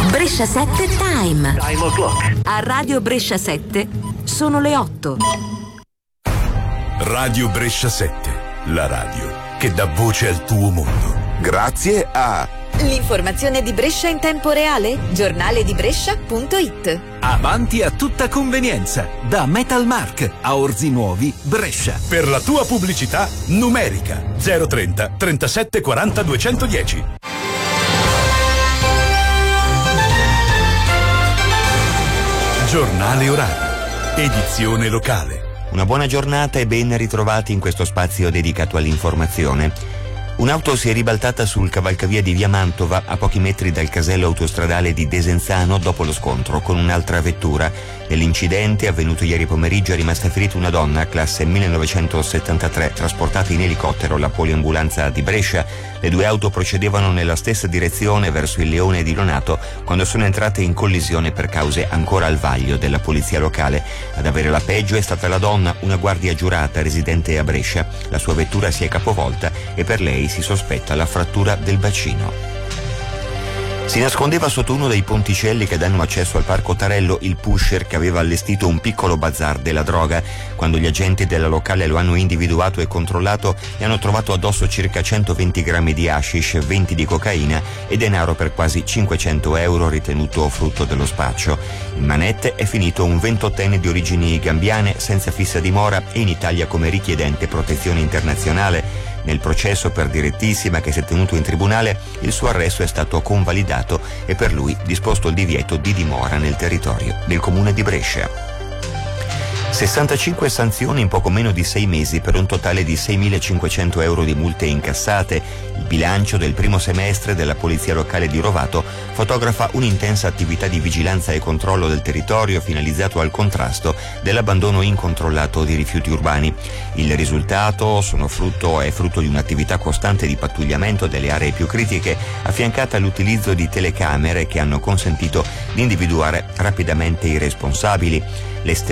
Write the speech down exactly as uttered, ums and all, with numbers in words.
Brescia sette Time. Time o'clock. A Radio Brescia sette sono le otto. Radio Brescia sette, la radio che dà voce al tuo mondo. Grazie a l'informazione di Brescia in tempo reale, giornale di Brescia punto it. Avanti a tutta convenienza, da Metal Mark a Orzi Nuovi, Brescia. Per la tua pubblicità numerica zero trenta trentasette quaranta duecentodieci. Giornale orario, edizione locale. Una buona giornata e ben ritrovati in questo spazio dedicato all'informazione. Un'auto si è ribaltata sul cavalcavia di via Mantova a pochi metri dal casello autostradale di Desenzano dopo lo scontro con un'altra vettura. Nell'incidente avvenuto ieri pomeriggio è rimasta ferita una donna classe millenovecentosettantatré trasportata in elicottero alla poliambulanza di Brescia. Le due auto procedevano nella stessa direzione verso il Leone di Lonato quando sono entrate in collisione per cause ancora al vaglio della polizia locale. Ad avere la peggio è stata la donna, una guardia giurata residente a Brescia. La sua vettura si è capovolta e per lei si sospetta la frattura del bacino. Si nascondeva sotto uno dei ponticelli che danno accesso al parco Tarello il pusher che aveva allestito un piccolo bazar della droga. Quando gli agenti della locale lo hanno individuato e controllato, gli hanno trovato addosso circa centoventi grammi di hashish, venti di cocaina e denaro per quasi cinquecento euro ritenuto frutto dello spaccio. In manette è finito un ventottenne di origini gambiane senza fissa dimora e in Italia come richiedente protezione internazionale. Nel processo per direttissima che si è tenuto in tribunale, il suo arresto è stato convalidato e per lui disposto il divieto di dimora nel territorio del comune di Brescia. sessantacinque sanzioni in poco meno di sei mesi per un totale di seimilacinquecento euro di multe incassate. Il bilancio del primo semestre della Polizia Locale di Rovato fotografa un'intensa attività di vigilanza e controllo del territorio finalizzato al contrasto dell'abbandono incontrollato di rifiuti urbani. Il risultato sono frutto, è frutto di un'attività costante di pattugliamento delle aree più critiche, affiancata all'utilizzo di telecamere che hanno consentito di individuare rapidamente i responsabili. Le